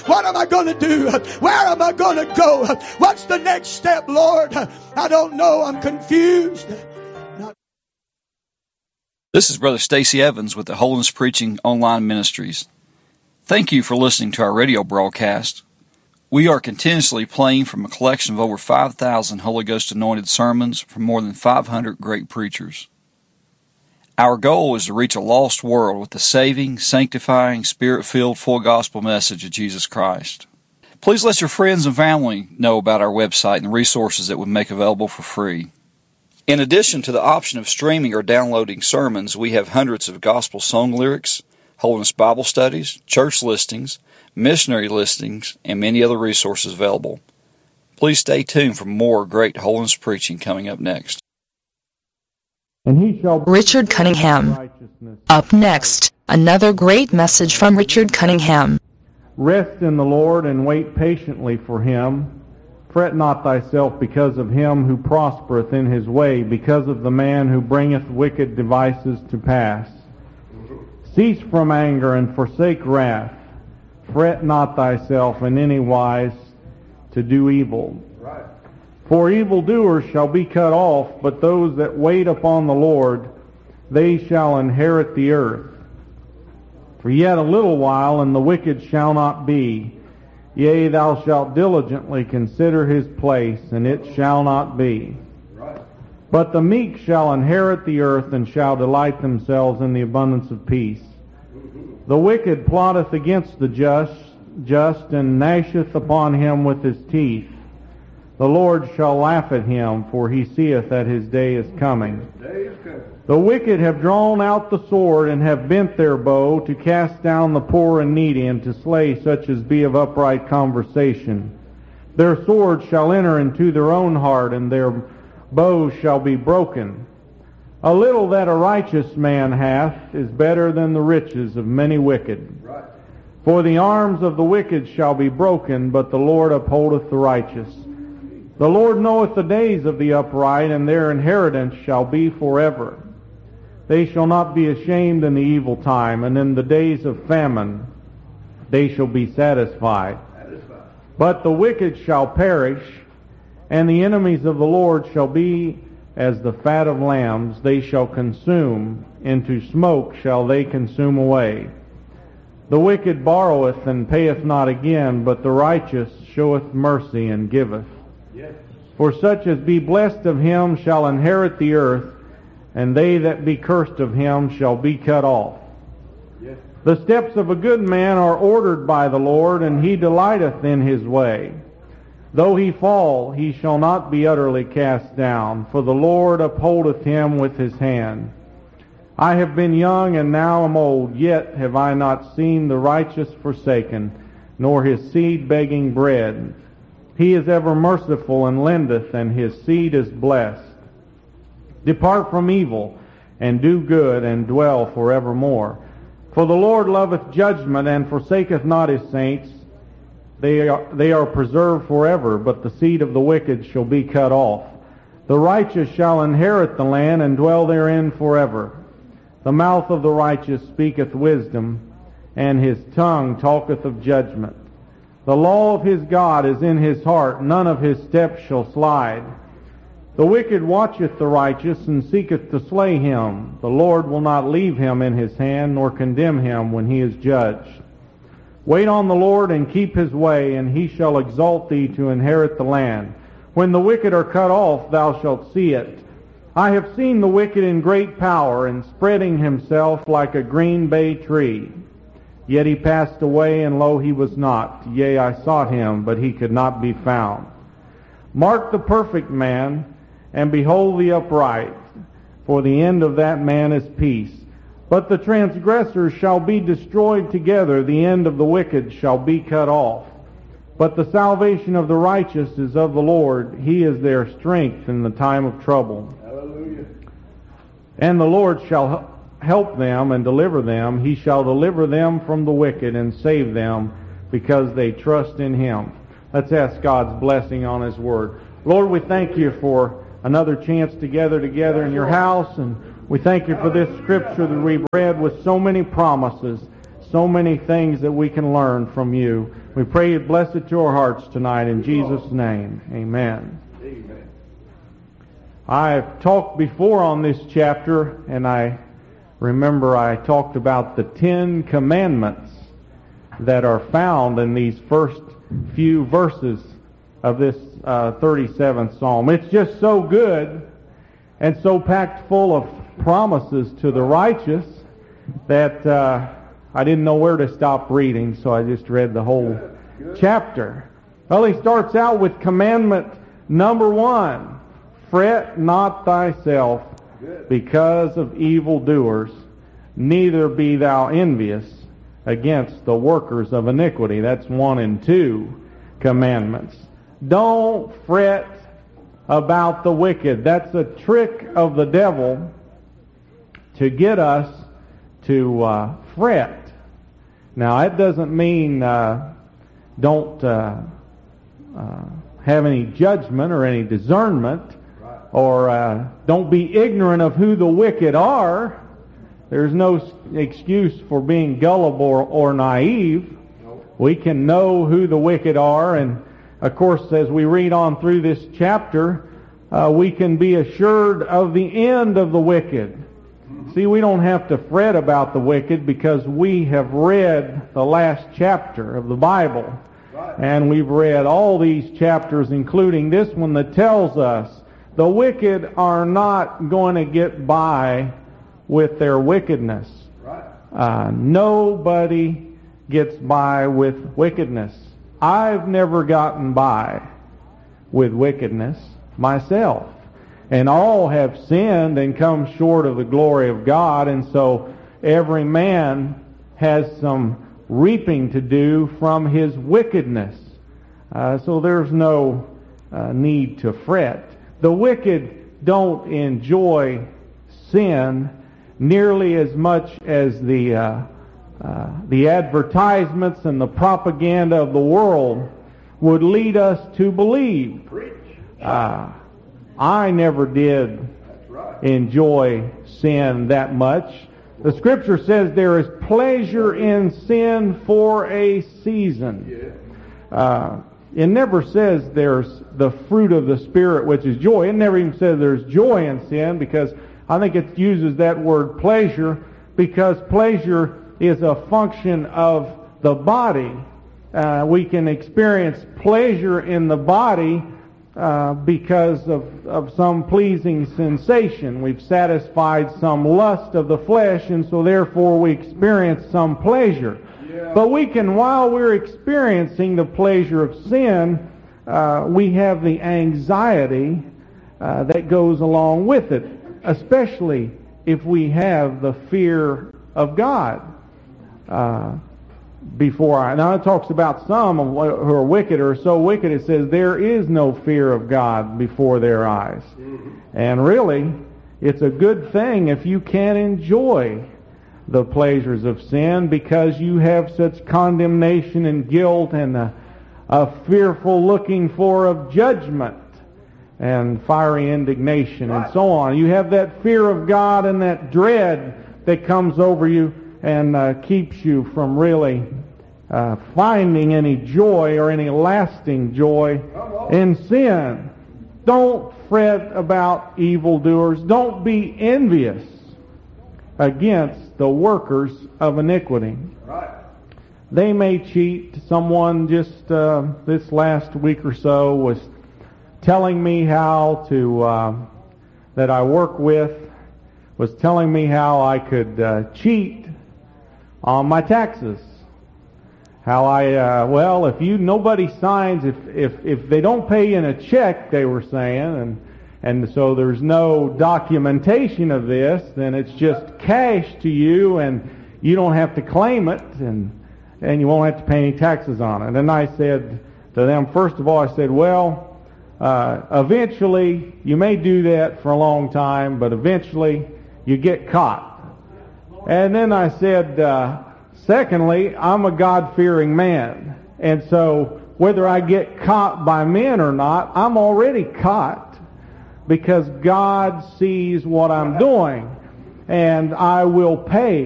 What am I going to do? Where am I going to go? What's the next step, Lord? I don't know. I'm confused. This is Brother Stacy Evans with the Holiness Preaching Online Ministries. Thank you for listening to our radio broadcast. We are continuously playing from a collection of over 5,000 Holy Ghost anointed sermons from more than 500 great preachers. Our goal is to reach a lost world with the saving, sanctifying, Spirit-filled, full gospel message of Jesus Christ. Please let your friends and family know about our website and the resources that we make available for free. In addition to the option of streaming or downloading sermons, we have hundreds of gospel song lyrics, Holiness Bible studies, church listings, missionary listings, and many other resources available. Please stay tuned for more great holiness preaching coming up next. Richard Cunningham. Up next, another great message from Richard Cunningham. Rest in the Lord and wait patiently for him. Fret not thyself because of him who prospereth in his way, because of the man who bringeth wicked devices to pass. Cease from anger and forsake wrath. Fret not thyself in any wise to do evil. Right. For evildoers shall be cut off, but those that wait upon the Lord, they shall inherit the earth. For yet a little while, and the wicked shall not be. Yea, thou shalt diligently consider his place, and it shall not be. Right. But the meek shall inherit the earth, and shall delight themselves in the abundance of peace. The wicked plotteth against the just, and gnasheth upon him with his teeth. The Lord shall laugh at him, for he seeth that his day is coming. The wicked have drawn out the sword, and have bent their bow, to cast down the poor and needy, and to slay such as be of upright conversation. Their sword shall enter into their own heart, and their bows shall be broken. A little that a righteous man hath is better than the riches of many wicked. Right. For the arms of the wicked shall be broken, but the Lord upholdeth the righteous. The Lord knoweth the days of the upright, and their inheritance shall be forever. They shall not be ashamed in the evil time, and in the days of famine they shall be satisfied. But the wicked shall perish, and the enemies of the Lord shall be as the fat of lambs. They shall consume, into smoke shall they consume away. The wicked borroweth and payeth not again, but the righteous showeth mercy and giveth. Yes. For such as be blessed of him shall inherit the earth, and they that be cursed of him shall be cut off. Yes. The steps of a good man are ordered by the Lord, and he delighteth in his way. Though he fall, he shall not be utterly cast down, for the Lord upholdeth him with his hand. I have been young, and now am old, yet have I not seen the righteous forsaken, nor his seed begging bread. He is ever merciful and lendeth, and his seed is blessed. Depart from evil, and do good, and dwell forevermore. For the Lord loveth judgment, and forsaketh not his saints. They are preserved forever, but the seed of the wicked shall be cut off. The righteous shall inherit the land, and dwell therein forever. The mouth of the righteous speaketh wisdom, and his tongue talketh of judgment. The law of his God is in his heart, none of his steps shall slide. The wicked watcheth the righteous, and seeketh to slay him. The Lord will not leave him in his hand, nor condemn him when he is judged. Wait on the Lord, and keep his way, and he shall exalt thee to inherit the land. When the wicked are cut off, thou shalt see it. I have seen the wicked in great power, and spreading himself like a green bay tree. Yet he passed away, and lo, he was not. Yea, I sought him, but he could not be found. Mark the perfect man, and behold the upright, for the end of that man is peace. But the transgressors shall be destroyed together, the end of the wicked shall be cut off. But the salvation of the righteous is of the Lord. He is their strength in the time of trouble. Hallelujah. And the Lord shall help them and deliver them. He shall deliver them from the wicked and save them, because they trust in him. Let's ask God's blessing on his word. Lord, we thank you for another chance to gather together in your house, and we thank you for this scripture that we've read with so many promises, so many things that we can learn from you. We pray you bless it to our hearts tonight in Jesus' name. Amen. I've talked before on this chapter, and I remember I talked about the 10 commandments that are found in these first few verses of this 37th Psalm. It's just so good and so packed full of promises to the righteous that I didn't know where to stop reading, so I just read the whole chapter. Well, he starts out with commandment number 1. Fret not thyself because of evildoers, neither be thou envious against the workers of iniquity. That's 1 and 2 commandments. Don't fret about the wicked. That's a trick of the devil to get us to fret. Now, that doesn't mean don't have any judgment or any discernment, or don't be ignorant of who the wicked are. There's no excuse for being gullible or naive. We can know who the wicked are, and of course, as we read on through this chapter, we can be assured of the end of the wicked. See, we don't have to fret about the wicked because we have read the last chapter of the Bible. And we've read all these chapters, including this one, that tells us the wicked are not going to get by with their wickedness. Nobody gets by with wickedness. I've never gotten by with wickedness myself. And all have sinned and come short of the glory of God, and so every man has some reaping to do from his wickedness. So there's no need to fret. The wicked don't enjoy sin nearly as much as the advertisements and the propaganda of the world would lead us to believe. I never did enjoy sin that much. The Scripture says there is pleasure in sin for a season. It never says there's the fruit of the Spirit, which is joy. It never even says there's joy in sin, because I think it uses that word pleasure because pleasure is a function of the body. We can experience pleasure in the body because of some pleasing sensation. We've satisfied some lust of the flesh, and so therefore we experience some pleasure. But we can, while we're experiencing the pleasure of sin, we have the anxiety that goes along with it, especially if we have the fear of God. Now it talks about some who are wicked or so wicked, it says there is no fear of God before their eyes. And really, it's a good thing if you can enjoy the pleasures of sin, because you have such condemnation and guilt and a fearful looking for of judgment and fiery indignation and so on. You have that fear of God and that dread that comes over you and keeps you from really finding any joy or any lasting joy in sin. Don't fret about evildoers. Don't be envious against the workers of iniquity. They may cheat. Someone just this last week or so was telling me how to, that I work with, was telling me how I could cheat on my taxes. How if nobody signs, if they don't pay in a check, they were saying, and so there's no documentation of this, then it's just cash to you, and you don't have to claim it, and you won't have to pay any taxes on it. And I said to them, first of all, I said, eventually, you may do that for a long time, but eventually you get caught. And then I said, secondly, I'm a God-fearing man. And so whether I get caught by men or not, I'm already caught because God sees what I'm doing. And I will pay